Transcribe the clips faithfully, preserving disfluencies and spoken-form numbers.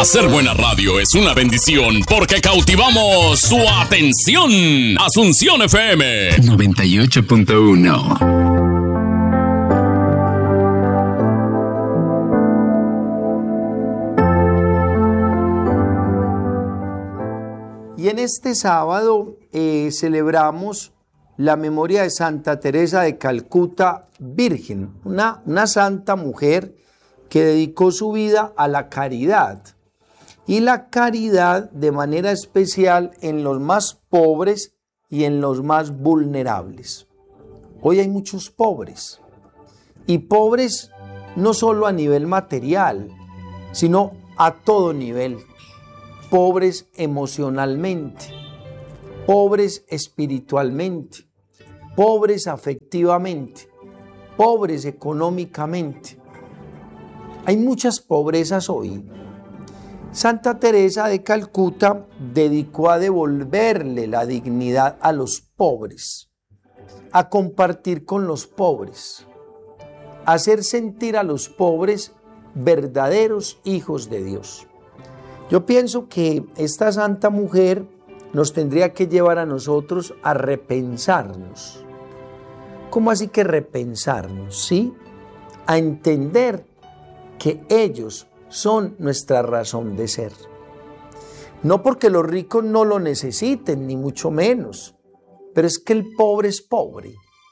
Hacer buena radio es una bendición porque cautivamos su atención. Asunción F M noventa y ocho punto uno. Y en este sábado eh, celebramos la memoria de Santa Teresa de Calcuta, virgen, una, una santa mujer que dedicó su vida a la caridad. Y la caridad de manera especial en los más pobres y en los más vulnerables. Hoy hay muchos pobres. Y pobres no solo a nivel material, sino a todo nivel. Pobres emocionalmente, pobres espiritualmente, pobres afectivamente, pobres económicamente. Hay muchas pobrezas hoy. Santa Teresa de Calcuta dedicó a devolverle la dignidad a los pobres, a compartir con los pobres, a hacer sentir a los pobres verdaderos hijos de Dios. Yo pienso que esta santa mujer nos tendría que llevar a nosotros a repensarnos. ¿Cómo así que repensarnos? ¿Sí? A entender que ellos son nuestra razón de ser. No porque los ricos no lo necesiten, ni mucho menos, pero es que el pobre es pobre,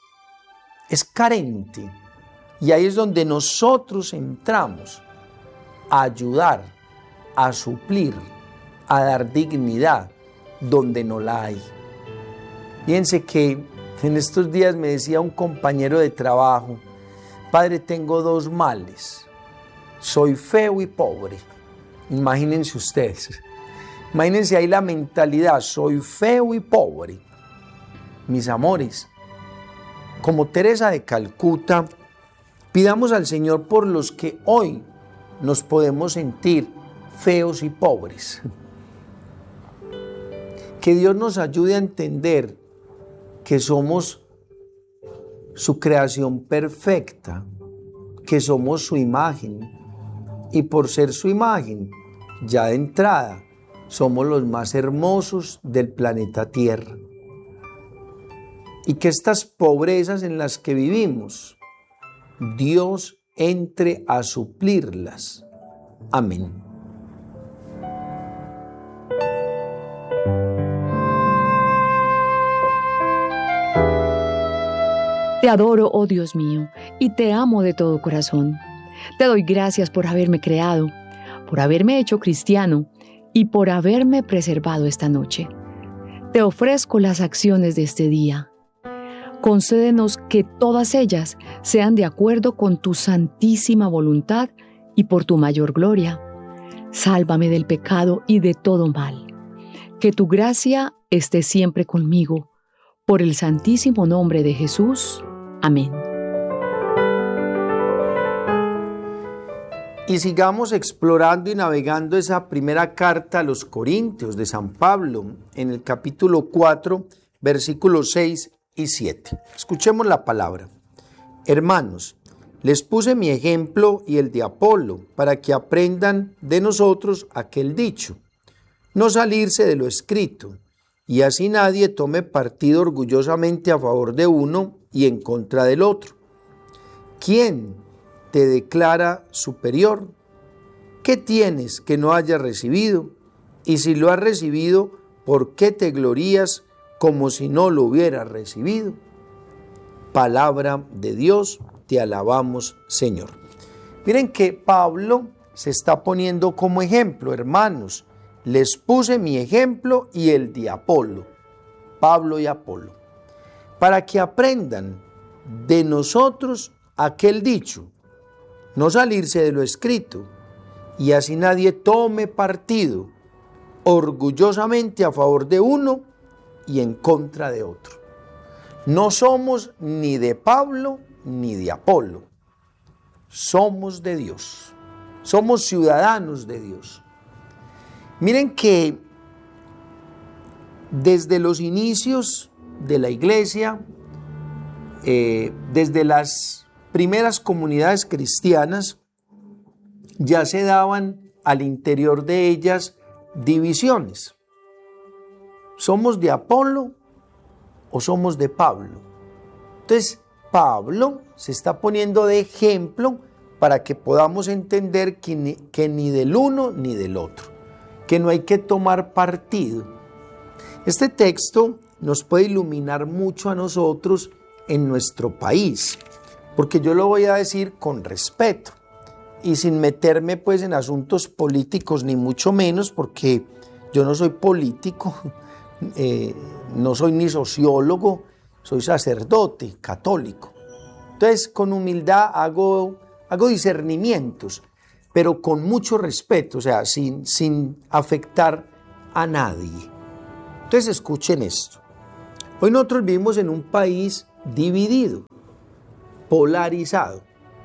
es carente. Y ahí es donde nosotros entramos a ayudar, a suplir, a dar dignidad donde no la hay. Fíjense que en estos días me decía un compañero de trabajo: padre, tengo dos males, soy feo y pobre. Imagínense ustedes, imagínense ahí la mentalidad, soy feo y pobre. Mis amores, como Teresa de Calcuta, pidamos al Señor por los que hoy nos podemos sentir feos y pobres. Que Dios nos ayude a entender que somos su creación perfecta, que somos su imagen, y por ser su imagen, ya de entrada, somos los más hermosos del planeta Tierra. Y que estas pobrezas en las que vivimos, Dios entre a suplirlas. Amén. Te adoro, oh Dios mío, y te amo de todo corazón. Te doy gracias por haberme creado, por haberme hecho cristiano y por haberme preservado esta noche. Te ofrezco las acciones de este día. Concédenos que todas ellas sean de acuerdo con tu santísima voluntad y por tu mayor gloria. Sálvame del pecado y de todo mal. Que tu gracia esté siempre conmigo. Por el santísimo nombre de Jesús. Amén. Y sigamos explorando y navegando esa primera carta a los Corintios de San Pablo, en el capítulo cuatro, versículos seis y siete. Escuchemos la palabra. Hermanos, les puse mi ejemplo y el de Apolo, para que aprendan de nosotros aquel dicho: no salirse de lo escrito, y así nadie tome partido orgullosamente a favor de uno y en contra del otro. ¿Quién te declara superior? ¿Qué tienes que no hayas recibido? Y si lo has recibido, ¿por qué te glorías como si no lo hubieras recibido? Palabra de Dios, te alabamos, Señor. Miren que Pablo se está poniendo como ejemplo, hermanos. Les puse mi ejemplo y el de Apolo, Pablo y Apolo, para que aprendan de nosotros aquel dicho: no salirse de lo escrito, y así nadie tome partido orgullosamente a favor de uno y en contra de otro. No somos ni de Pablo ni de Apolo, somos de Dios, somos ciudadanos de Dios. Miren que desde los inicios de la iglesia, eh, desde las primeras comunidades cristianas, ya se daban al interior de ellas divisiones. ¿Somos de Apolo o somos de Pablo? Entonces, Pablo se está poniendo de ejemplo para que podamos entender que ni, que ni del uno ni del otro, que no hay que tomar partido. Este texto nos puede iluminar mucho a nosotros en nuestro país, porque yo lo voy a decir con respeto y sin meterme pues en asuntos políticos ni mucho menos, porque yo no soy político, eh, no soy ni sociólogo, soy sacerdote católico. Entonces con humildad hago, hago discernimientos, pero con mucho respeto, o sea, sin, sin afectar a nadie. Entonces escuchen esto. Hoy nosotros vivimos en un país dividido, polarizado.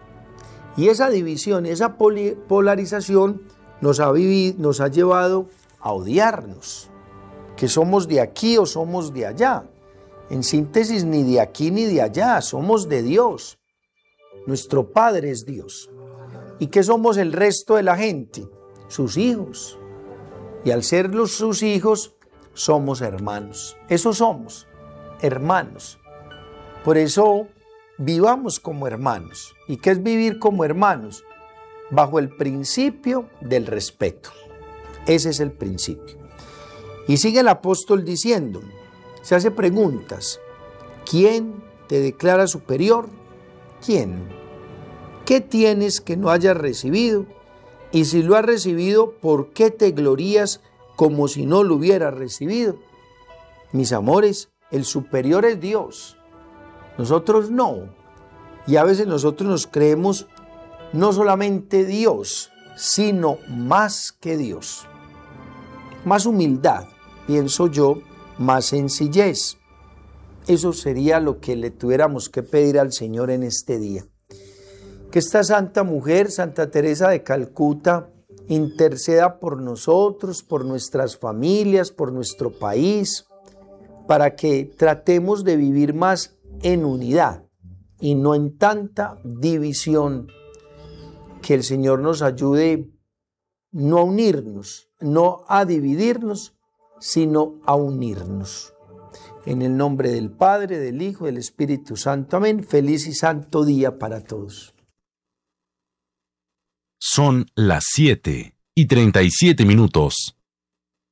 Y esa división, esa polarización nos ha, vivido, nos ha llevado a odiarnos, que somos de aquí o somos de allá. En síntesis, ni de aquí ni de allá, somos de Dios. Nuestro Padre es Dios. ¿Y qué somos el resto de la gente? Sus hijos. Y al ser los, sus hijos, somos hermanos. Eso somos, hermanos. Por eso vivamos como hermanos. ¿Y qué es vivir como hermanos? Bajo el principio del respeto. Ese es el principio. Y sigue el apóstol diciendo, se hace preguntas. ¿Quién te declara superior? ¿Quién? ¿Qué tienes que no hayas recibido? Y si lo has recibido, ¿por qué te glorías como si no lo hubieras recibido? Mis amores, el superior es Dios. Nosotros no. Y a veces nosotros nos creemos no solamente Dios, sino más que Dios. Más humildad, pienso yo, más sencillez. Eso sería lo que le tuviéramos que pedir al Señor en este día. Que esta santa mujer, Santa Teresa de Calcuta, interceda por nosotros, por nuestras familias, por nuestro país, para que tratemos de vivir más en unidad y no en tanta división. Que el Señor nos ayude no a unirnos, no a dividirnos, sino a unirnos. En el nombre del Padre, del Hijo, del Espíritu Santo. Amén. Feliz y santo día para todos. Son las siete y treinta y siete minutos.